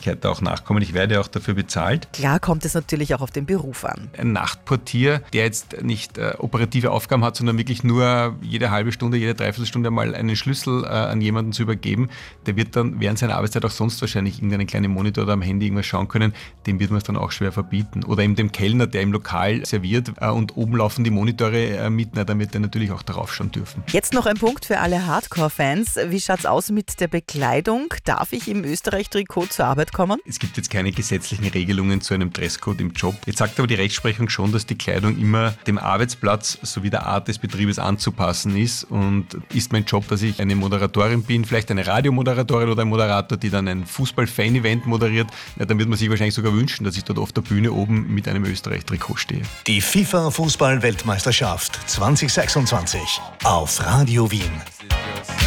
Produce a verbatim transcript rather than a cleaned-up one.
Pflichtigkeit auch nachkommen. Ich werde auch dafür bezahlt. Klar kommt es natürlich auch auf den Beruf an. Ein Nachtportier, der jetzt nicht äh, operative Aufgaben hat, sondern wirklich nur jede halbe Stunde, jede Dreiviertelstunde mal einen Schlüssel äh, an jemanden zu übergeben, der wird dann während seiner Arbeitszeit auch sonst wahrscheinlich irgendeinen kleinen Monitor oder am Handy irgendwas schauen können. Dem wird man es dann auch schwer verbieten. Oder eben dem Kellner, der im Lokal serviert äh, und oben laufen die Monitore äh, mit, na, dann wird er natürlich auch darauf schauen dürfen. Jetzt noch ein Punkt für alle Hardcore-Fans. Wie schaut's aus mit der Bekleidung? Darf ich im Österreich-Trikot zur Arbeit kommen? Es gibt jetzt keine gesetzlichen Regelungen zu einem Dresscode im Job. Jetzt sagt aber die Rechtsprechung schon, dass die Kleidung immer dem Arbeitsplatz sowie der Art des Betriebes anzupassen ist. Und ist mein Job, dass ich eine Moderatorin bin, vielleicht eine Radiomoderatorin oder ein Moderator, die dann ein Fußball-Fan-Event moderiert, ja, dann wird man sich wahrscheinlich sogar wünschen, dass ich dort auf der Bühne oben mit einem Österreich-Trikot stehe. Die FIFA-Fußball-Weltmeisterschaft zwanzig sechsundzwanzig auf Radio Wien.